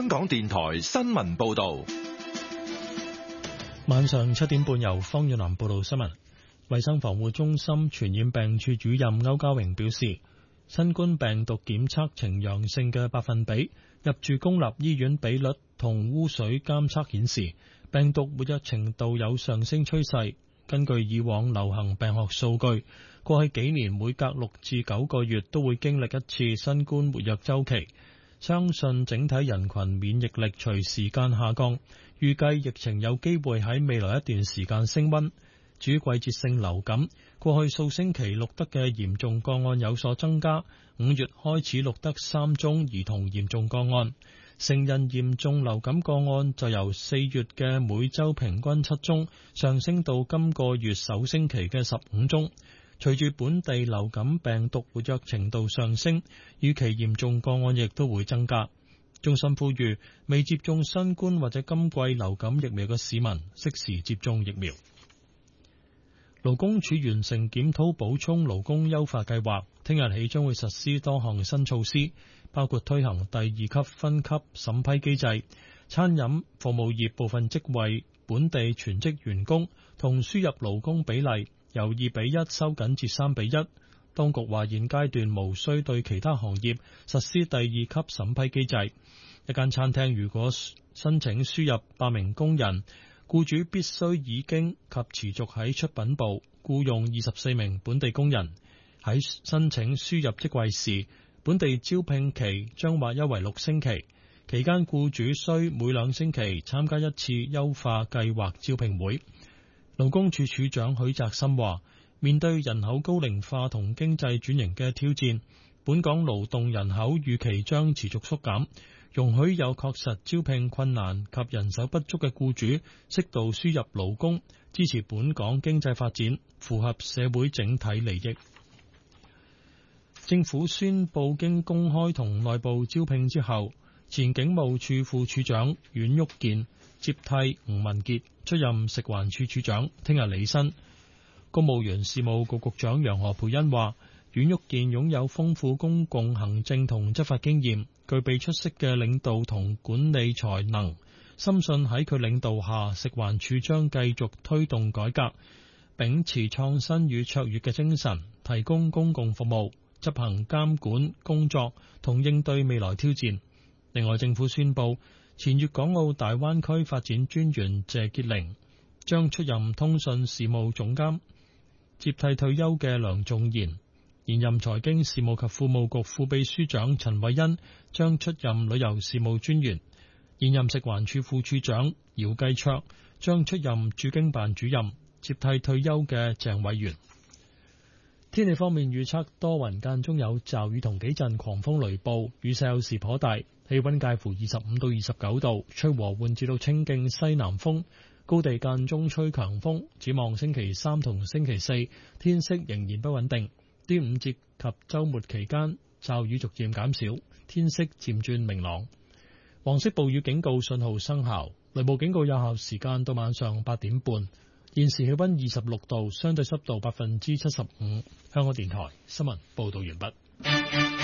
香港電台新聞報道。 晚上7點半由方遠南報道新聞。衛生防護中心傳染病處主任歐家榮表示，新冠病毒檢測呈陽性嘅百分比、入住公立醫院比率同污水監測顯示，病毒活躍程度有上升趨勢。根據以往流行病學數據，過去幾年每隔6至9個月都會經歷一次新冠活躍週期。相信整體人群免疫力隨時間下降，預計疫情有機會喺未來一段時間升溫。至於季節性流感，過去數星期錄得嘅嚴重個案有所增加，5月開始錄得3宗兒童嚴重個案，成人嚴重流感個案就由4月嘅每週平均7宗上升到今個月首星期嘅15宗。隨住本地流感病毒活躍程度上升，預期嚴重個案亦都會增加。中心呼籲未接種新冠或者今季流感疫苗嘅市民適時接種疫苗。勞工處完成檢討補充勞工優化計劃，聽日起將會實施多項新措施，包括推行第2級分級審批機制，餐飲服務業部分職位本地全職員工同輸入勞工比例由2:1收緊至3:1。當局話現階段無需對其他行業實施第2級審批機制。一間餐廳如果申請輸入8名工人，僱主必須已經及持續喺出品部僱用24名本地工人。喺申請輸入職位時，本地招聘期將劃一為6星期，期間僱主需每2星期參加一次優化計劃招聘會。勞工處處長許澤森話，面對人口高齡化同經濟轉型嘅挑戰，本港勞動人口預期將持續縮減，容許有確實招聘困難及人手不足嘅僱主適度輸入勞工，支持本港經濟發展，符合社會整體利益。政府宣布經公開同內部招聘之後，前警務處副處長阮旭健接替吳文傑出任食環署署長，聽日履新。公務員事務局局長楊何蓓茵話，阮旭健擁有豐富公共行政同執法經驗，具備出色嘅領導同管理才能，深信喺佢領導下，食環署將繼續推動改革，秉持創新與卓越嘅精神，提供公共服務，執行監管工作同應對未來挑戰。另外，政府宣布前粵港澳大灣區發展專員謝潔玲將出任通訊事務總監，接替退休嘅梁仲賢。現任財經事務及庫務局副秘書長陳偉恩將出任旅遊事務專員。現任食環署副署長姚繼卓將出任駐京辦主任，接替退休嘅鄭偉源。天氣方面預測多雲間中有驟雨同幾陣狂風雷暴，雨勢有時頗大，氣溫介乎25到29度，吹和緩至到清勁西南風，高地間中吹強風。展望星期3同星期4，天色仍然不穩定。端午節及週末期間驟雨逐漸減少，天色漸轉明朗。黃色暴雨警告信號生效，雷暴警告有效時間到晚上8點半。現時氣溫26度，相對濕度75%。香港電台新聞報道完畢。